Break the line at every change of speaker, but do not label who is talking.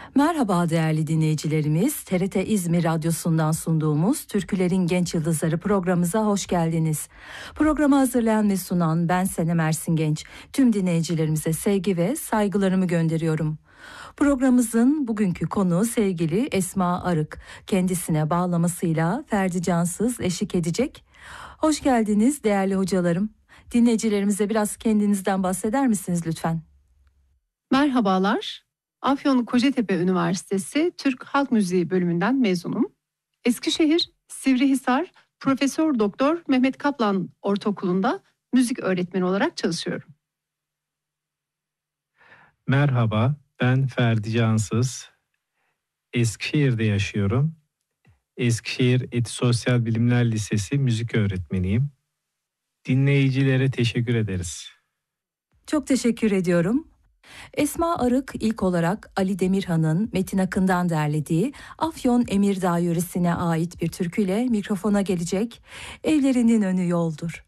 Merhaba değerli dinleyicilerimiz. TRT İzmir Radyosu'ndan sunduğumuz Türkülerin Genç Yıldızları programımıza hoş geldiniz. Programı hazırlayan ve sunan ben Senem Ersin Genç. Tüm dinleyicilerimize sevgi ve saygılarımı gönderiyorum. Programımızın bugünkü konuğu sevgili Esma Arık. Kendisine bağlamasıyla Ferdi Cansız eşlik edecek. Hoş geldiniz değerli hocalarım. Dinleyicilerimize biraz kendinizden bahseder misiniz lütfen?
Merhabalar. Afyon Kocatepe Üniversitesi Türk Halk Müziği bölümünden mezunum. Eskişehir, Sivrihisar Profesör Doktor Mehmet Kaplan Ortaokulu'nda müzik öğretmeni olarak çalışıyorum.
Merhaba, ben Ferdi Cansız. Eskişehir'de yaşıyorum. Eskişehir Etisosyal Bilimler Lisesi müzik öğretmeniyim. Dinleyicilere teşekkür ederiz.
Çok teşekkür ediyorum. Esma Arık ilk olarak Ali Demirhan'ın Metin Akın'dan derlediği Afyon Emirdağ yöresine ait bir türküyle mikrofona gelecek. Evlerinin önü yoldur.